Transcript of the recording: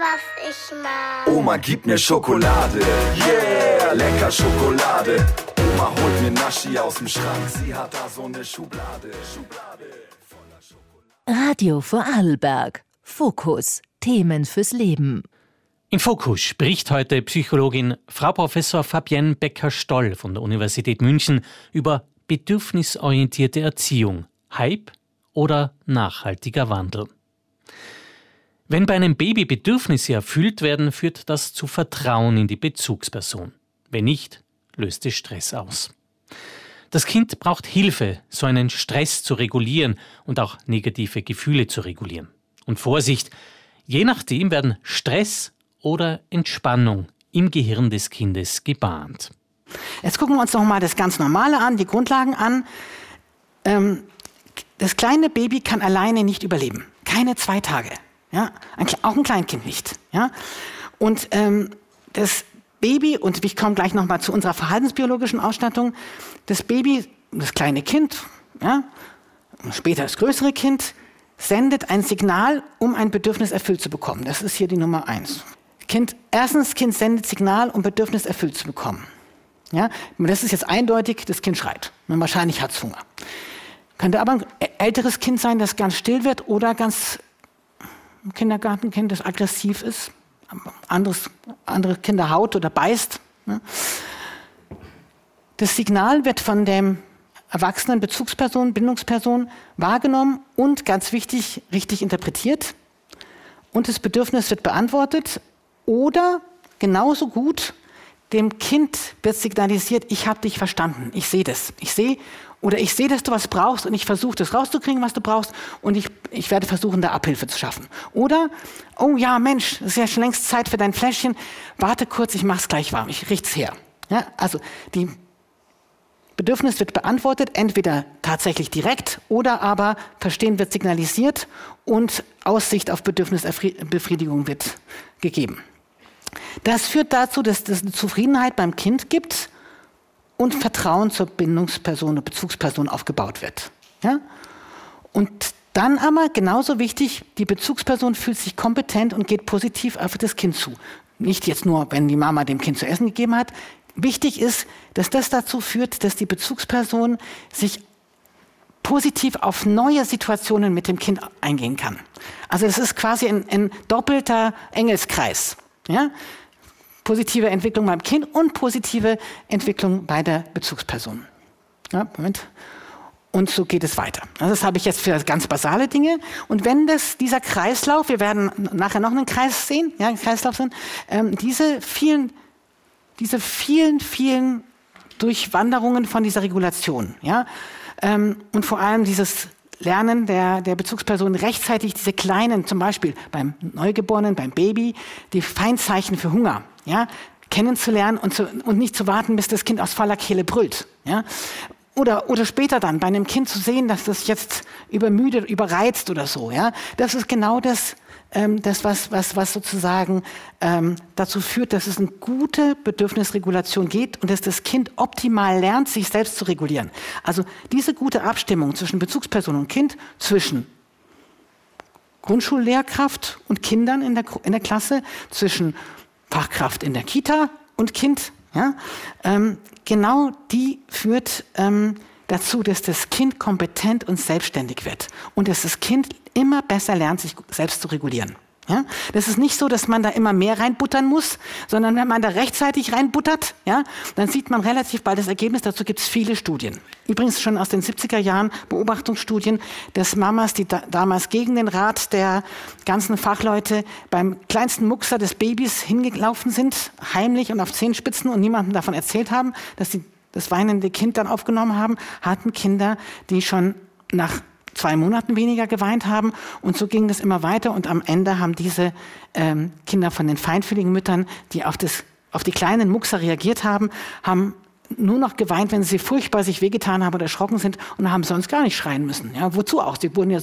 was ich mag. Oma gibt mir Schokolade, yeah, lecker Schokolade. Oma holt mir Naschi aus dem Schrank, sie hat da so eine Schublade voller Schokolade. Radio Vorarlberg. Fokus. Themen fürs Leben. Im Fokus spricht heute Psychologin Frau Professor Fabienne Becker-Stoll von der Universität München über bedürfnisorientierte Erziehung, Hype oder nachhaltiger Wandel. Wenn bei einem Baby Bedürfnisse erfüllt werden, führt das zu Vertrauen in die Bezugsperson. Wenn nicht, löst es Stress aus. Das Kind braucht Hilfe, so einen Stress zu regulieren und auch negative Gefühle zu regulieren. Und Vorsicht, je nachdem werden Stress oder Entspannung im Gehirn des Kindes gebahnt. Jetzt gucken wir uns noch mal das ganz Normale an, die Grundlagen an. Das kleine Baby kann alleine nicht überleben. Keine 2 Tage. Ja? Auch ein Kleinkind nicht. Ja? Und das Baby, und ich komme gleich noch mal zu unserer verhaltensbiologischen Ausstattung, das Baby, das kleine Kind, ja, später das größere Kind, sendet ein Signal, um ein Bedürfnis erfüllt zu bekommen. Das ist hier die Nummer 1. Kind sendet Signal, um Bedürfnis erfüllt zu bekommen. Ja, das ist jetzt eindeutig, das Kind schreit. Wahrscheinlich hat es Hunger. Könnte aber ein älteres Kind sein, das ganz still wird oder ganz ein Kindergartenkind, das aggressiv ist, andere Kinder haut oder beißt. Das Signal wird von dem erwachsenen Bezugsperson, Bindungsperson wahrgenommen und, ganz wichtig, richtig interpretiert. Und das Bedürfnis wird beantwortet oder genauso gut dem Kind wird signalisiert, ich habe dich verstanden, ich sehe das. Ich sehe, dass du was brauchst und ich versuche das rauszukriegen, was du brauchst und ich werde versuchen, da Abhilfe zu schaffen. Oder, oh ja, Mensch, es ist ja schon längst Zeit für dein Fläschchen, warte kurz, ich mach's gleich warm, ich richt's her. Ja, also die Bedürfnis wird beantwortet, entweder tatsächlich direkt oder aber Verstehen wird signalisiert und Aussicht auf Bedürfnisbefriedigung wird gegeben. Das führt dazu, dass es eine Zufriedenheit beim Kind gibt und Vertrauen zur Bindungsperson oder Bezugsperson aufgebaut wird. Ja? Und dann aber, genauso wichtig, die Bezugsperson fühlt sich kompetent und geht positiv auf das Kind zu. Nicht jetzt nur, wenn die Mama dem Kind zu essen gegeben hat. Wichtig ist, dass das dazu führt, dass die Bezugsperson sich positiv auf neue Situationen mit dem Kind eingehen kann. Also es ist quasi ein doppelter Engelskreis. Ja? Positive Entwicklung beim Kind und positive Entwicklung bei der Bezugsperson. Ja, Moment. Und so geht es weiter. Also das habe ich jetzt für ganz basale Dinge. Und wenn dieser Kreislauf, wir werden nachher noch einen Kreis sehen, ja, einen Kreislauf sehen, diese vielen Durchwanderungen von dieser Regulation, ja, und vor allem dieses Lernen der Bezugsperson rechtzeitig diese kleinen, zum Beispiel beim Neugeborenen, beim Baby, die Feindzeichen für Hunger, ja, kennenzulernen und nicht zu warten, bis das Kind aus voller Kehle brüllt. Ja. Oder später dann bei einem Kind zu sehen, dass das jetzt übermüdet, überreizt oder so. Ja. Das ist genau das was sozusagen dazu führt, dass es eine gute Bedürfnisregulation geht und dass das Kind optimal lernt, sich selbst zu regulieren. Also diese gute Abstimmung zwischen Bezugsperson und Kind, zwischen Grundschullehrkraft und Kindern in der Klasse, zwischen Fachkraft in der Kita und Kind, ja, genau die führt dazu, dass das Kind kompetent und selbstständig wird und dass das Kind immer besser lernt, sich selbst zu regulieren. Ja? Das ist nicht so, dass man da immer mehr reinbuttern muss, sondern wenn man da rechtzeitig reinbuttert, ja, dann sieht man relativ bald das Ergebnis. Dazu gibt es viele Studien. Übrigens schon aus den 70er Jahren Beobachtungsstudien, dass Mamas, die damals gegen den Rat der ganzen Fachleute beim kleinsten Muckser des Babys hingelaufen sind, heimlich und auf Zehenspitzen und niemandem davon erzählt haben, dass sie das weinende Kind dann aufgenommen haben, hatten Kinder, die schon nach 2 Monaten weniger geweint haben. Und so ging das immer weiter. Und am Ende haben diese Kinder von den feinfühligen Müttern, die auf die kleinen Muckser reagiert haben, haben nur noch geweint, wenn sie furchtbar sich wehgetan haben oder erschrocken sind und haben sonst gar nicht schreien müssen. Ja, wozu auch? Sie wurden ja